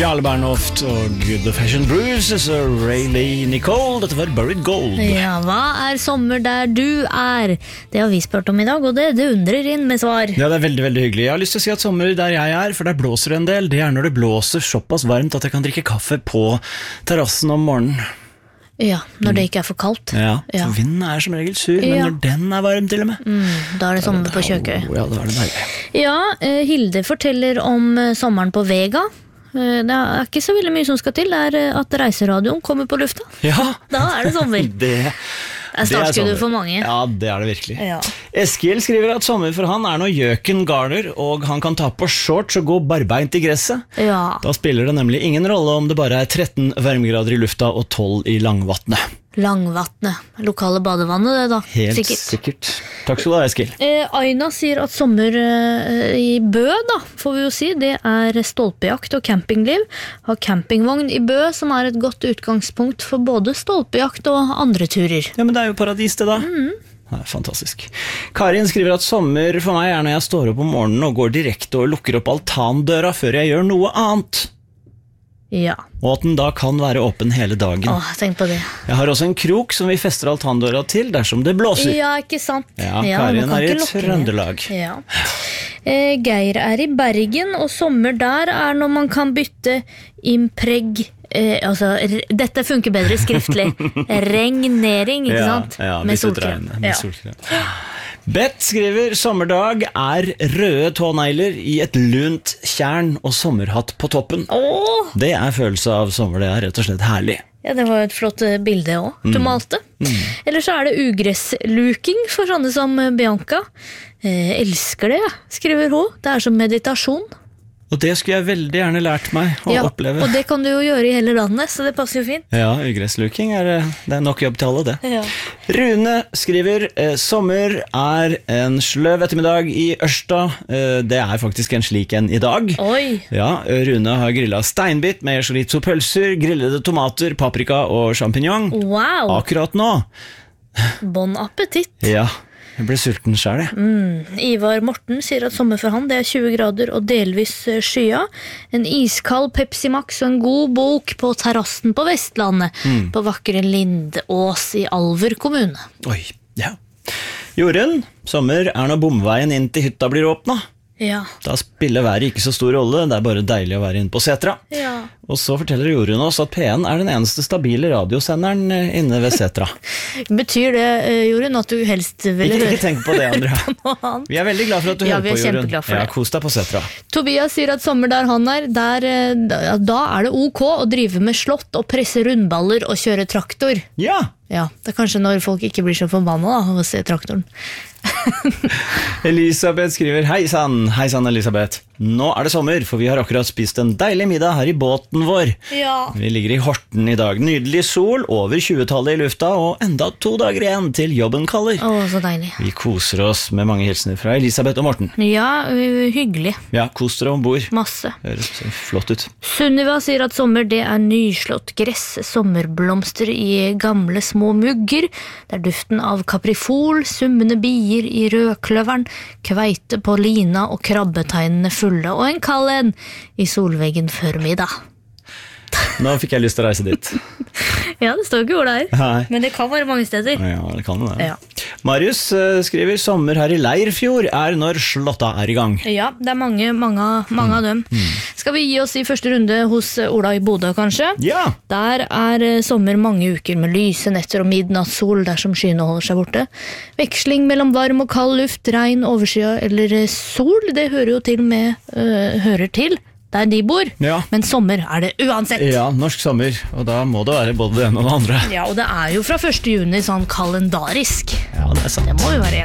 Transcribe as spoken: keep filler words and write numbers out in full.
Jarle Bernhoft og The Fashion Bruises og Rayleigh Nicole. Dette var Buried Gold. Ja, hva er sommer der du er? Det har vi spurt om i dag, og det, det undrer inn med svar. Ja, det er veldig, veldig hyggelig. Jeg har lyst til å si at sommer der jeg er, for der blåser det en del. Det er når det blåser såpass varmt at jeg kan drikke kaffe på terrassen om morgenen. Ja, når det ikke er for kaldt. Ja, Ja. for vinden er som regel sur, men Ja. når den er varm til og med. Mm, da er det sommer på Kjøkøy. Oh, ja, da er det deilig. Ja, eh, Hilde forteller om eh, sommeren på Vega. Eh, Det er ikke så veldig mye som skal til, det er eh, at reiseradioen kommer på lufta. Ja, Da er det sommer. det, Det er det er startskuddet sommer. for mange. Ja, det er det virkelig. Ja. Eskil skriver at sommer for han er når gjøken garner, og han kan ta på shorts og gå barbeint i gresset. Ja. Da spiller det nemlig ingen rolle om det bare er tretten varmegrader i lufta og tolv i langvattnet. Langvattnet. Lokale badevannet, det da. Helt Sikkert. sikkert. Takk skal du ha, Eskil. Eh, Aina sier at sommer eh, i Bø, da, får vi jo si, det er stolpejakt og campingliv. Har campingvogn i Bø, som er et godt utgangspunkt for både stolpejakt og andre turer. Ja, men det er jo paradis det da. Det er fantastisk. Karin skriver at sommer for meg er når jeg står opp om morgenen og går direkte og lukker opp altandøra før jeg gjør noe annet. Ja. Og at den da kan være åpen hele dagen. Åh, tenk på det. Jeg har også en krok som vi fester altandøra til dersom det blåser. Ja, ikke sant? Ja, man Karin kan er i ikke lukke ned. Trøndelag. Ja. Eh, Geir er i Bergen, og sommer der er når man kan bytte impreg... Eh, altså, r- dette funker bedre skriftlig. Regnering, ikke sant? Ja, med byttet solkrem. regn, med Ja. solkrem. Beth skriver sommerdag er røde tånegler i et lunt tjern og sommerhatt på toppen. Åh, Det er følelse av sommer, det er rett og slett herlig. ja, det var jo et flott eh, bilde også, du malte. Eller så er det ugressluking for sånne som eh, Bianca. Eh, elsker det, skriver hun. Det er som meditasjon. Og det skulle jeg veldig gjerne lært meg å Ja, oppleve. og det kan du jo gjøre i hele landet, så det passer jo fint. Ja, ugressluking er, eh, det er nok jobb til alle det. Ja. Rune skriver eh, sommer er en sløv ettermiddag i Ørsta. Eh, det er faktisk en slik en i dag. Oi, Ja, Rune har grillet steinbit med chorizo-pølser, grillede tomater, paprika og champignon. wow, Akkurat nå. bon appetitt. Ja, jeg ble sulten selv, jeg. Ivar Morten sier at sommer for han det er tjue grader og delvis eh, skya. En iskald Pepsi Max og en god bok på terrassen på Vestlandet, på vakre Lindås i Alver kommune. Oi, ja. Jorunn, sommer er når bomveien inn til hytta blir åpna. Ja. Da spiller været ikke så stor rolle, det er bare deilig å være inne på Setra. Ja. Og så forteller Jorunn oss at P N er den eneste stabile radiosenderen eh, inne ved Setra. Betyr det, eh, Jorunn, at du helst ville Ikke, høre ikke tenk på det, Andrea. noe annet? Vi er veldig glad for at du Ja, hører vi er på, Jorunn. kjempeglad for Ja, det. kos deg på Setra. Tobias sier at sommer der han er, der, eh, da, da er det ok å drive med slått og presse rundballer og kjøre traktor. Ja! Ja, det er kanskje når folk ikke blir så forbanna da, av å se traktoren. Elisabeth skriver Hei sann, hei sann Elisabeth. Nå er det sommer, for vi har akkurat spist en deilig middag her i båten vår. Ja. Vi ligger i Horten i dag. Nydelig sol, over tjuetallet i lufta, og enda to dager igjen til jobben kaller. Å, så deilig. Vi koser oss med mange hilsener fra Elisabeth og Morten. Ja, ø, hyggelig. Ja, kos dere ombord. Masse. Høres flott ut. Sunniva sier at sommer det er nyslått gress, sommerblomster i gamle små mugger, det er duften av kaprifol, summende bier i rødkløveren, kveite på lina og krabbetegnene fulle, og en kald en i solveggen før middag. Nå fikk jeg lyst til å reise dit. Ja, det står ikke hvor det er, Nei. men det kan være mange steder. Ja, det kan det. Ja. Marius eh, skriver sommer her i Leirfjord er når slåtta er i gang. Ja, det er mange, mange, mange av dem. Skal vi gi oss i første runde hos Ola i Bodø, kanskje? Ja! Der er eh, sommer mange uker med lyse netter og midnattssol dersom skyene holder seg borte. Veksling mellom varm og kald luft, regn, overskya eller eh, sol, det hører jo til med, øh, hører til der de bor. Ja. Men sommer er det uansett. Ja, norsk sommer, og da må det være både det ene og det andre. Ja, og det er jo fra første juni sånn kalendarisk. Ja, det er sant. Det må jo være